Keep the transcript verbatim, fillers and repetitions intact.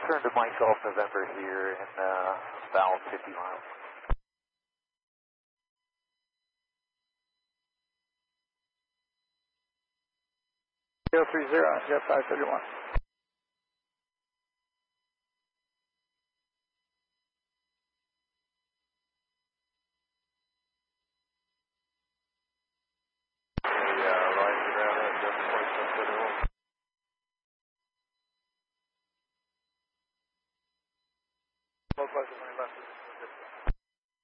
turn to Mike Golf November here in uh, about fifty miles. zero three zero, Jet five thirty-one.